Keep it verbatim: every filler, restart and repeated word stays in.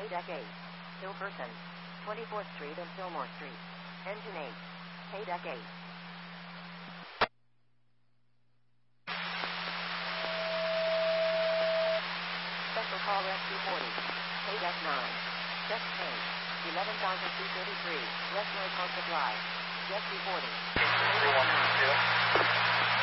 Deck eight. Hilperson. twenty-fourth Street and Fillmore Street. Engine eight. Deck eight. Special call Rescue forty. Deck nine. Chest pain. eleven thousand two hundred thirty-three. West North Coast Supply. Rescue forty.